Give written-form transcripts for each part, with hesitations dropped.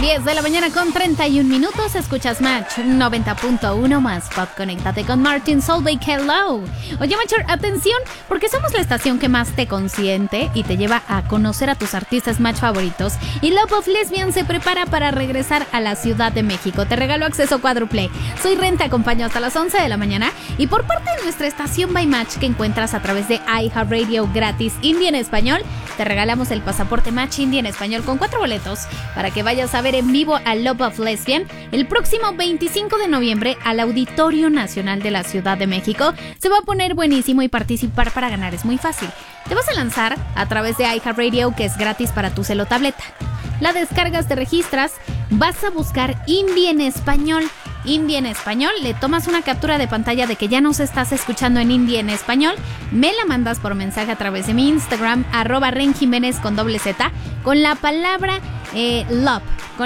10 de la mañana con 31 minutos. Escuchas Match 90.1 más Pop. Conéctate con Martin Solveig. Hello. Oye, Matcher, atención, porque somos la estación que más te consiente y te lleva a conocer a tus artistas Match favoritos. Y Love of Lesbian se prepara para regresar a la Ciudad de México. Te regalo acceso cuádruple. Soy Ren, te acompaño hasta las 11 de la mañana. Y por parte de nuestra estación by Match, que encuentras a través de iHeartRadio gratis Indie en español, te regalamos el pasaporte Match Indie en español con 4 boletos para que vayas a ver en vivo a Love of Lesbian el próximo 25 de noviembre al Auditorio Nacional de la Ciudad de México. Se va a poner buenísimo y participar para ganar es muy fácil. Te vas a lanzar a través de iHeartRadio, que es gratis para tu cel o tableta. La descargas, te registras, vas a buscar Indie en español. Indie en español, le tomas una captura de pantalla de que ya nos estás escuchando en Indie en español, me la mandas por mensaje a través de mi Instagram, @renjimenez con Z, con la palabra love,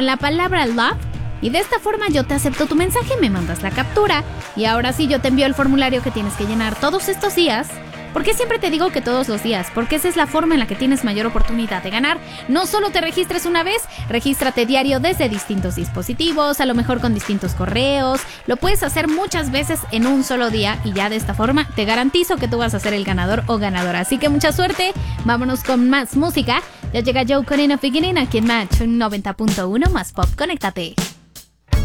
y de esta forma yo te acepto tu mensaje, me mandas la captura y ahora sí yo te envío el formulario que tienes que llenar todos estos días. ¿Por qué siempre te digo que todos los días? Porque esa es la forma en la que tienes mayor oportunidad de ganar. No solo te registres una vez, regístrate diario desde distintos dispositivos, a lo mejor con distintos correos. Lo puedes hacer muchas veces en un solo día y ya de esta forma te garantizo que tú vas a ser el ganador o ganadora. Así que mucha suerte, vámonos con más música. Ya llega Joe con Enough Beginning aquí en Match 90.1 más Pop. Conéctate.